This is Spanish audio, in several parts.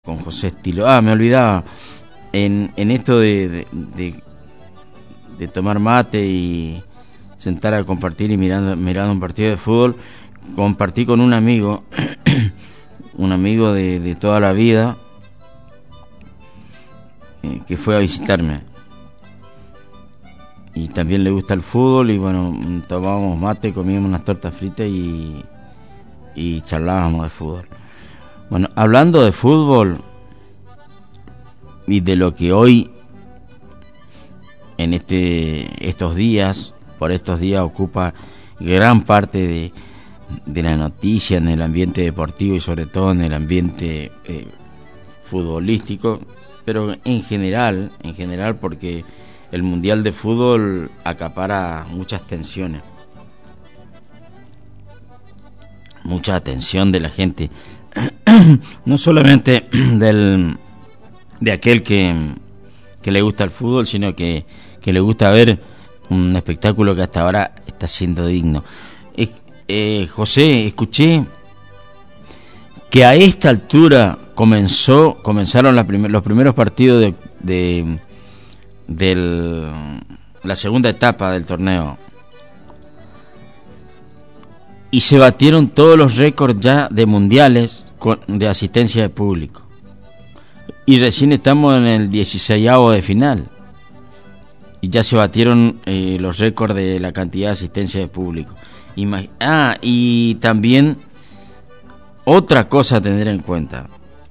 con José Estilo. Me olvidaba, en esto de tomar mate y sentar a compartir y mirando un partido de fútbol, compartí con un amigo, un amigo de toda la vida, que fue a visitarme. Y también le gusta el fútbol y bueno, tomábamos mate, comíamos unas tortas fritas y charlábamos de fútbol. Bueno, hablando de fútbol y de lo que hoy, en estos días, por estos días ocupa gran parte de la noticia en el ambiente deportivo y sobre todo en el ambiente futbolístico, pero en general porque el Mundial de Fútbol acapara muchas tensiones, mucha atención de la gente, no solamente de aquel que le gusta el fútbol, sino que le gusta ver un espectáculo que hasta ahora está siendo digno. José, escuché que a esta altura comenzaron los primeros partidos de la segunda etapa del torneo y se batieron todos los récords ya de mundiales de asistencia de público y recién estamos en el 16avo de final y ya se batieron los récords de la cantidad de asistencia de público. Y también otra cosa a tener en cuenta: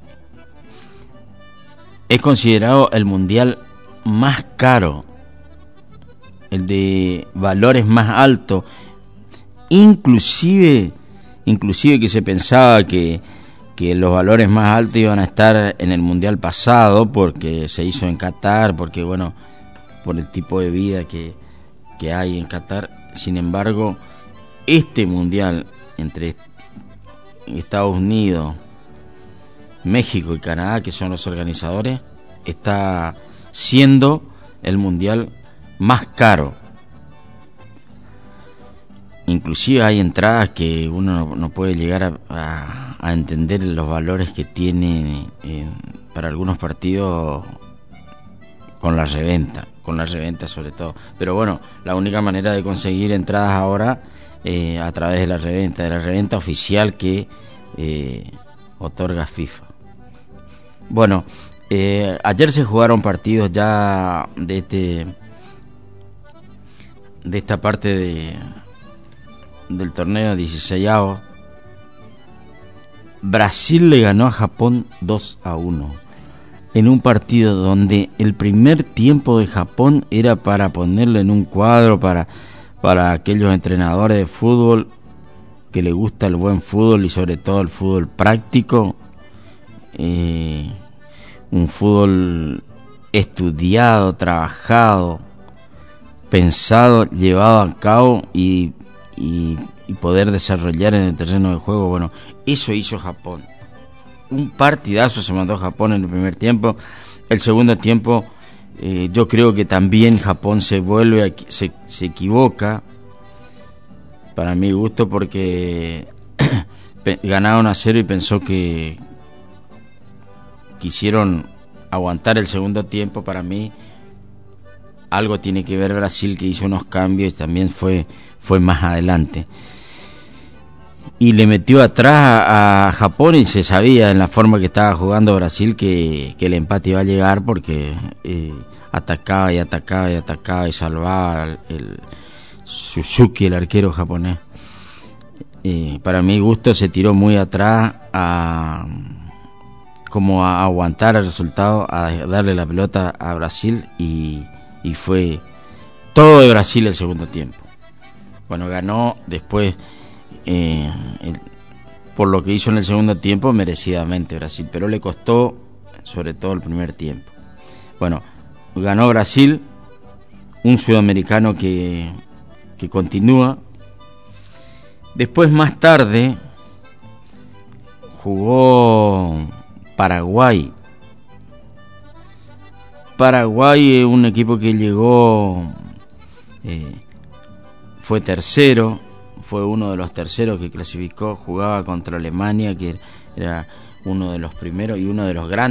es considerado el mundial más caro, el de valores más altos, inclusive que se pensaba que los valores más altos iban a estar en el mundial pasado porque se hizo en Qatar, porque bueno, por el tipo de vida que hay en Qatar. Sin embargo, este mundial entre Estados Unidos, México y Canadá, que son los organizadores, está siendo el mundial más caro. Inclusive hay entradas que uno no puede llegar a entender los valores que tiene para algunos partidos con la reventa sobre todo. Pero bueno, la única manera de conseguir entradas ahora a través de la reventa oficial que otorga FIFA. Bueno, ayer se jugaron partidos ya de esta parte del torneo 16avo. Brasil le ganó a Japón 2-1 en un partido donde el primer tiempo de Japón era para ponerlo en un cuadro para aquellos entrenadores de fútbol que les gusta el buen fútbol y sobre todo el fútbol práctico, un fútbol estudiado, trabajado, pensado, llevado a cabo y poder desarrollar en el terreno de juego. Bueno, eso hizo Japón. Un partidazo se mandó Japón en el primer tiempo. El segundo tiempo, yo creo que también Japón se equivoca, para mi gusto, porque ganaron 1-0 y pensó que quisieron aguantar el segundo tiempo. Para mí algo tiene que ver Brasil, que hizo unos cambios y también fue más adelante y le metió atrás a Japón, y se sabía en la forma que estaba jugando Brasil que el empate iba a llegar, porque atacaba y salvaba el Suzuki, el arquero japonés. Para mi gusto se tiró muy atrás como a aguantar el resultado, a darle la pelota a Brasil, y fue todo de Brasil el segundo tiempo. Bueno, ganó después por lo que hizo en el segundo tiempo merecidamente Brasil, pero le costó sobre todo el primer tiempo. Bueno, ganó Brasil, un sudamericano que continúa. Después, más tarde, jugó Paraguay. Paraguay es un equipo que llegó, fue tercero, fue uno de los terceros que clasificó, jugaba contra Alemania, que era uno de los primeros y uno de los grandes